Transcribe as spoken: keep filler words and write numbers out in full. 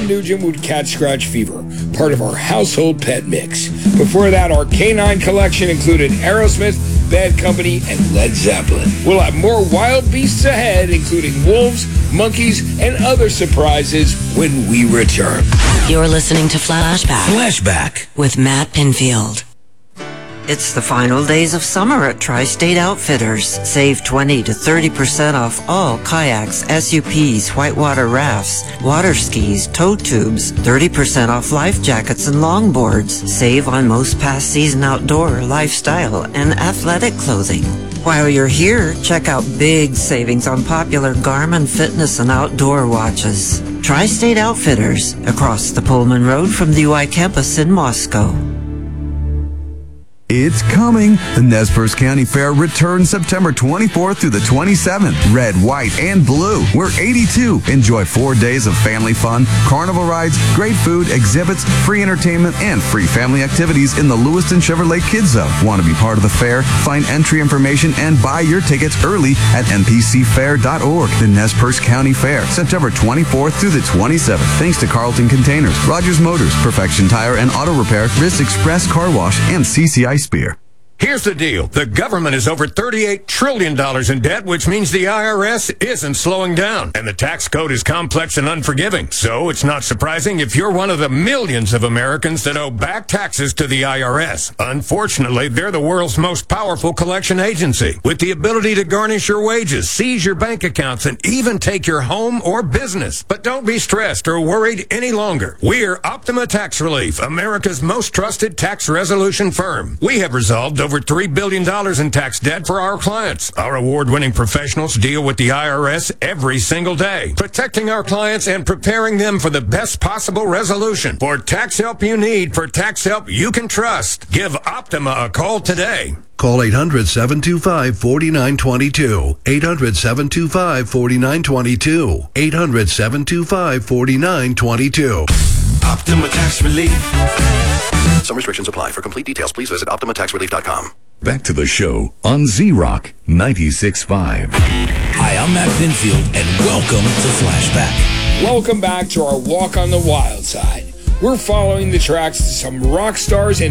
Ted Nugent would catch scratch fever, part of our household pet mix. Before that, our canine collection included Aerosmith, Bad Company, and Led Zeppelin. We'll have more wild beasts ahead, including wolves, monkeys, and other surprises when we return. You're listening to Flashback. Flashback with Matt Pinfield. It's the final days of summer at Tri-State Outfitters. Save twenty to thirty percent off all kayaks, S U Ps, whitewater rafts, water skis, tow tubes, thirty percent off life jackets and longboards. Save on most past season outdoor, lifestyle, and athletic clothing. While you're here, check out big savings on popular Garmin fitness and outdoor watches. Tri-State Outfitters, across the Pullman Road from the U I campus in Moscow. It's coming. The Nez Perce County Fair returns September twenty-fourth through the twenty-seventh. Red, white, and blue. We're eighty-two. Enjoy four days of family fun, carnival rides, great food, exhibits, free entertainment, and free family activities in the Lewiston Chevrolet Kids Zone. Want to be part of the fair? Find entry information and buy your tickets early at n p c fair dot org. The Nez Perce County Fair, September twenty-fourth through the twenty-seventh. Thanks to Carlton Containers, Rogers Motors, Perfection Tire and Auto Repair, Riss Express Car Wash, and C C I Spear. Here's the deal. The government is over thirty-eight trillion dollars in debt, which means the I R S isn't slowing down. And the tax code is complex and unforgiving. So it's not surprising if you're one of the millions of Americans that owe back taxes to the I R S. Unfortunately, they're the world's most powerful collection agency, with the ability to garnish your wages, seize your bank accounts, and even take your home or business. But don't be stressed or worried any longer. We're Optima Tax Relief, America's most trusted tax resolution firm. We have resolved over three billion dollars in tax debt for our clients. Our award-winning professionals deal with the I R S every single day, protecting our clients and preparing them for the best possible resolution. For tax help you need, for tax help you can trust, give Optima a call today. Call eight hundred, seven two five, four nine two two. eight hundred, seven two five, four nine two two. eight hundred, seven two five, four nine two two. Optima Tax Relief. Some restrictions apply. For complete details, please visit optima tax relief dot com. Back to the show on Z-Rock ninety-six point five. Hi, I'm Matt Pinfield, and welcome to Flashback. Welcome back to our Walk on the Wild Side. We're following the tracks to some rock stars and